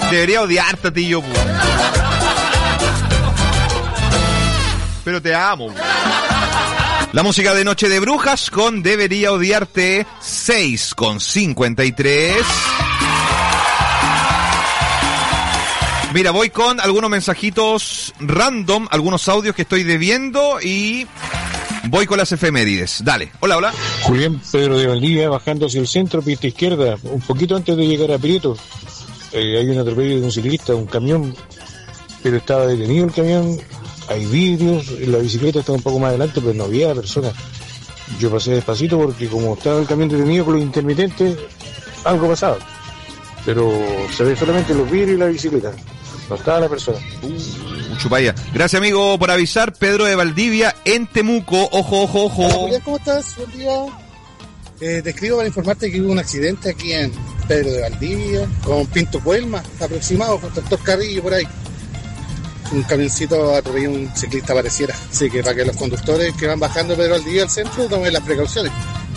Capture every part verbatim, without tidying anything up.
Debería odiarte a ti yo, pues. Pero te amo. La música de Noche de Brujas con Debería Odiarte, seis con cincuenta y tres. Mira, voy con algunos mensajitos random, algunos audios que estoy debiendo y voy con las efemérides. Dale, hola, hola. Julián Pedro de Valdivia, bajando hacia el centro, pista izquierda, un poquito antes de llegar a Prieto. Eh, hay un atropello de un ciclista, un camión, pero estaba detenido el camión. Hay vidrios, la bicicleta está un poco más adelante, pero no había personas. Yo pasé despacito porque como estaba el camión detenido con los intermitentes, algo pasaba. Pero se ve solamente los vidrios y la bicicleta. No estaba la persona. Uh, chupaya. Gracias, amigo, por avisar. Pedro de Valdivia, en Temuco. Ojo, ojo, ojo. Hola, Julián, ¿cómo estás? Buen día. Eh, te escribo para informarte que hubo un accidente aquí en Pedro de Valdivia, con Pinto Puelma, aproximado, con Doctor Carrillo por ahí. Un camioncito atropelló a un ciclista pareciera. Así que para que los conductores que van bajando Pedro Valdivia al centro tomen las precauciones.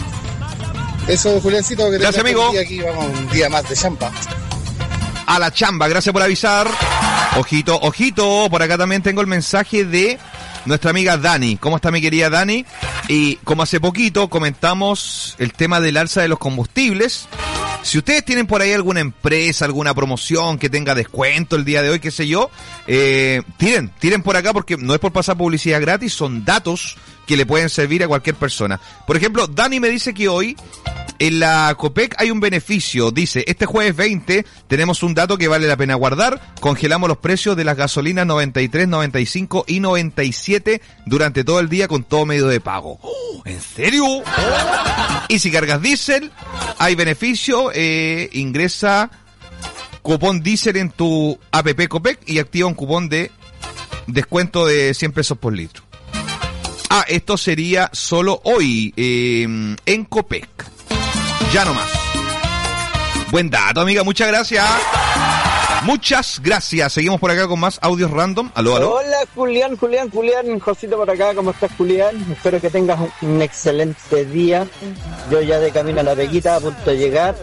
Eso, Juliancito, que gracias, amigo. Día aquí vamos un día más de chamba. A la chamba, gracias por avisar. Ojito, ojito, por acá también tengo el mensaje de nuestra amiga Dani. ¿Cómo está mi querida Dani? Y como hace poquito comentamos el tema del alza de los combustibles, si ustedes tienen por ahí alguna empresa, alguna promoción que tenga descuento el día de hoy, qué sé yo, eh, tiren, tiren por acá porque no es por pasar publicidad gratis, son datos que le pueden servir a cualquier persona. Por ejemplo, Dani me dice que hoy en la Copec hay un beneficio. Dice, este jueves veinte tenemos un dato que vale la pena guardar. Congelamos los precios de las gasolinas noventa y tres, noventa y cinco y noventa y siete durante todo el día con todo medio de pago. ¡Oh! ¿En serio? ¡Oh! Y si cargas diésel, hay beneficio. Eh, ingresa cupón diésel en tu app Copec y activa un cupón de descuento de cien pesos por litro. Ah, esto sería solo hoy eh, en Copec. Ya no más. Buen dato, amiga, muchas gracias. Muchas gracias. Seguimos por acá con más audios random. Aló, aló. Hola, Julián, Julián, Julián. Josito por acá, ¿cómo estás, Julián? Espero que tengas un excelente día. Yo ya de camino a la Peguita, a punto de llegar.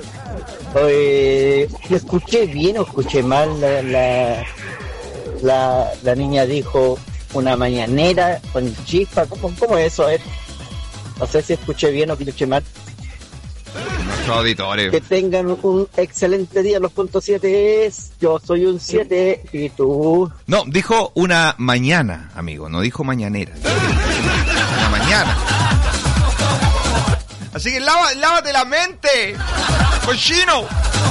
Hoy, ¿lo escuché bien o escuché mal? La, la, la, la niña dijo una mañanera con chispa. ¿Cómo, cómo es eso? Eh? No sé si escuché bien o escuché mal. Auditores. Que tengan un excelente día. Los puntos siete es, yo soy un siete y tú. No, dijo una mañana, amigo, no dijo mañanera. Una mañana. Así que lava, lávate la mente, cochino.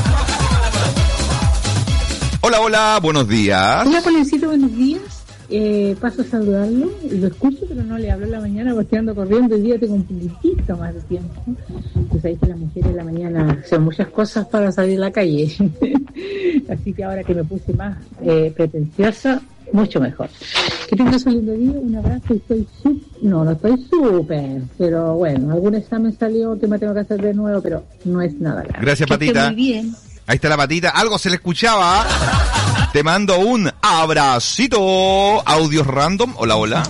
Hola, hola, buenos días. Hola, Juliancito, buenos días. Eh, paso a saludarlo y lo escucho, pero no le hablo en la mañana porque ando corriendo. Hoy día tengo un poquitito más de tiempo. Pues ahí que las mujeres en la mañana hacen muchas cosas para salir a la calle. Así que ahora que me puse más eh, pretenciosa, mucho mejor. Que tengas un lindo día, un abrazo. Estoy súper, no, no estoy súper, pero bueno, algún examen salió que me tengo que hacer de nuevo, pero no es nada grave. Gracias, Patita. Muy bien. Ahí está la Patita. Algo se le escuchaba. Te mando un abracito. Audios random. Hola, hola.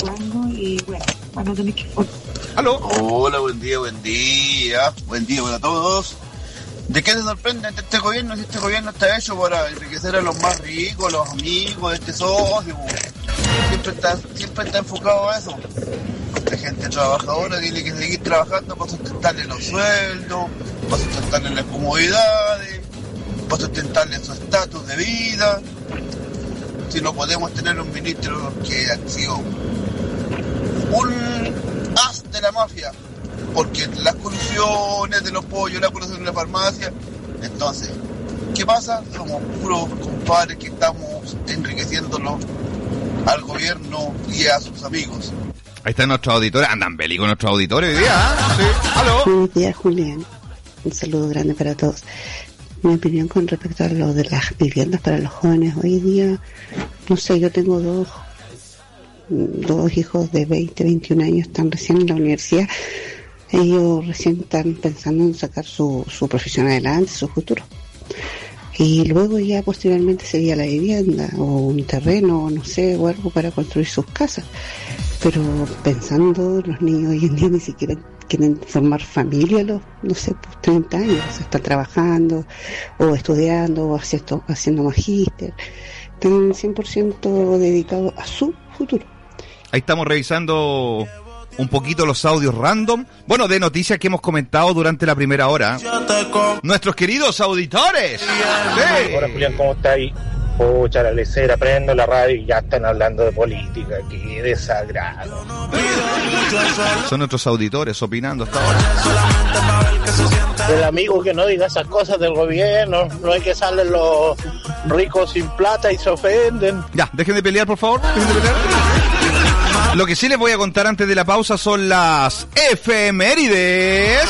Aló. Hola, buen día, buen día. Buen día para todos. ¿De qué se sorprenden de este gobierno? Si este gobierno está hecho para enriquecer a los más ricos, los amigos de este socio. Siempre está, siempre está enfocado a eso. La gente trabajadora tiene que seguir trabajando para sustentarle los sueldos, para sustentarle las comodidades, para sustentarle su estatus de vida. Si no podemos tener un ministro que ha sido un as de la mafia, porque las colusiones de los pollos, la colusión de la farmacia, entonces, ¿qué pasa? Somos puros compadres que estamos enriqueciéndolo al gobierno y a sus amigos. Ahí están nuestros auditores, andan bélicos nuestros auditores hoy día, ¿eh? Sí, aló. Buenos días, Julián. Un saludo grande para todos. Mi opinión con respecto a lo de las viviendas para los jóvenes hoy día, no sé, yo tengo dos dos hijos de veinte, veintiún años, están recién en la universidad. Ellos recién están pensando en sacar su, su profesión adelante, su futuro. Y luego ya posteriormente sería la vivienda o un terreno, no sé, o algo para construir sus casas. Pero pensando, los niños hoy en día ni siquiera quieren formar familia a los, no sé, pues treinta años, o sea, están trabajando, o estudiando, o haciendo, haciendo magíster, están cien por ciento dedicados a su futuro. Ahí estamos revisando un poquito los audios random, bueno, de noticias que hemos comentado durante la primera hora. Nuestros queridos auditores. Sí. Hola Julián, ¿cómo está ahí? Pucha, la lecera, prendo la radio y ya están hablando de política. Qué desagrado. Son nuestros auditores opinando hasta ahora. El amigo que no diga esas cosas del gobierno, no hay que salen los ricos sin plata y se ofenden. Ya, dejen de pelear, por favor. Dejen de pelear. Lo que sí les voy a contar antes de la pausa son las efemérides.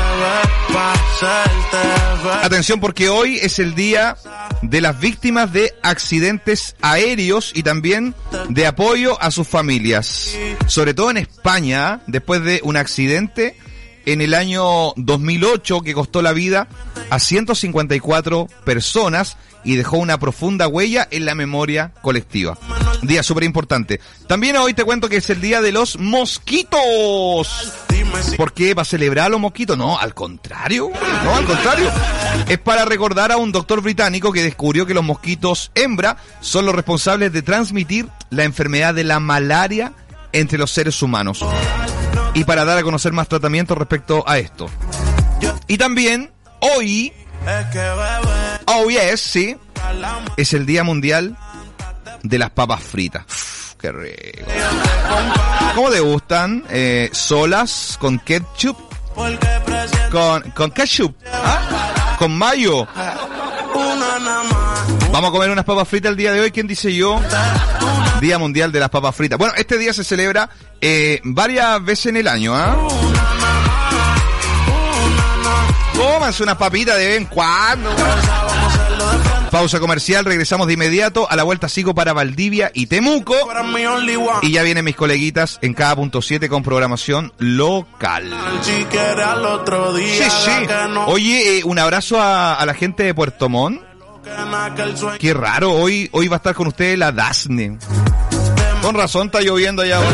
Atención, porque hoy es el día de las víctimas de accidentes aéreos y también de apoyo a sus familias. Sobre todo en España, después de un accidente en el año dos mil ocho que costó la vida a ciento cincuenta y cuatro personas y dejó una profunda huella en la memoria colectiva. Día súper importante. También hoy te cuento que es el día de los mosquitos. ¿Por qué? ¿Va a celebrar a los mosquitos? No, al contrario. No, al contrario. Es para recordar a un doctor británico que descubrió que los mosquitos hembra son los responsables de transmitir la enfermedad de la malaria entre los seres humanos. Y para dar a conocer más tratamientos respecto a esto. Y también hoy, oh yes, sí, es el Día Mundial de las Papas Fritas. Uf, qué rico. ¿Cómo te gustan? Eh, ¿Solas? ¿Con ketchup? ¿Con, con ketchup? ¿Ah? ¿Con mayo? Vamos a comer unas papas fritas el día de hoy. ¿Quién dice yo? Día Mundial de las Papas Fritas. Bueno, este día se celebra eh, varias veces en el año, ¿ah? ¿eh? Cómanse unas papitas de vez en cuando. Pausa comercial, regresamos de inmediato. A la vuelta sigo para Valdivia y Temuco. Y ya vienen mis coleguitas en cada punto siete con programación local. Sí, sí. Oye, eh, un abrazo a, a la gente de Puerto Montt. Qué raro, hoy, hoy va a estar con ustedes la Dasne. Con razón está lloviendo allá ahora.